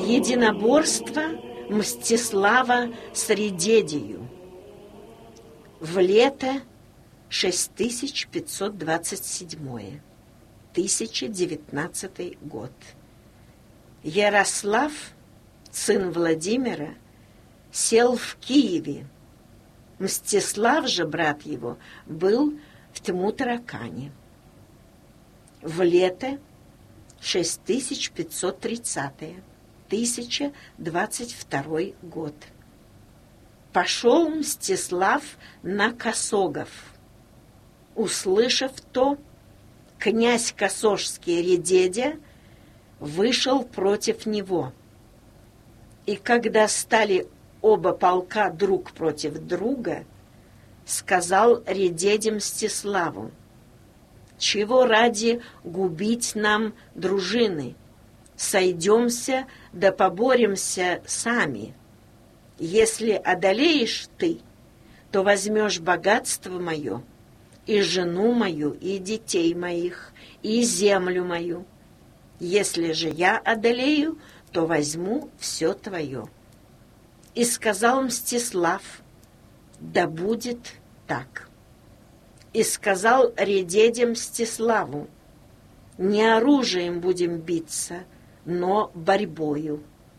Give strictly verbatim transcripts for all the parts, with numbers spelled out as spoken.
Единоборство Мстислава с Редедию. В лето шесть тысяч пятьсот двадцать седьмое, тысяча девятнадцатый год. Ярослав, сын Владимира, сел в Киеве. Мстислав же, брат его, был в Тьму-Таракане. В лето шесть тысяч пятьсот тридцатое, тысяча двадцать второй год. Пошел Мстислав на Косогов. Услышав то, князь Косожский Редедя вышел против него. И когда стали оба полка друг против друга, сказал Редедя Мстиславу: «Чего ради губить нам дружины? Сойдемся да поборемся сами. Если одолеешь ты, то возьмешь богатство мое, и жену мою, и детей моих, и землю мою. Если же я одолею, то возьму все твое». И сказал Мстислав: «Да будет так». И сказал Редедя Мстиславу: «Не оружием будем биться, но борьбою».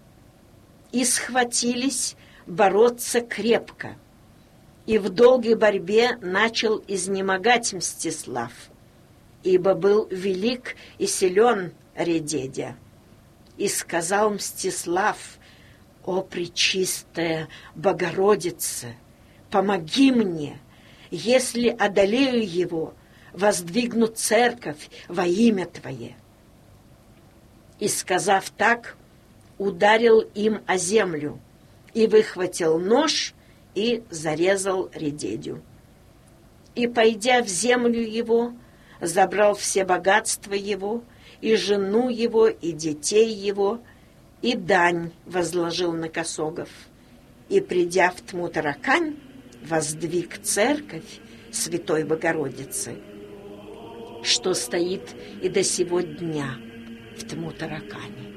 И схватились бороться крепко, и в долгой борьбе начал изнемогать Мстислав, ибо был велик и силен Редедя. И сказал Мстислав: «О, пречистая Богородица, помоги мне, если одолею его, воздвигну церковь во имя Твое». И, сказав так, ударил им о землю, и выхватил нож, и зарезал Редедю. И, пойдя в землю его, забрал все богатства его, и жену его, и детей его, и дань возложил на Косогов. И, придя в Тьму-Таракань, воздвиг церковь Святой Богородицы, что стоит и до сего дня в Тьму-Таракане.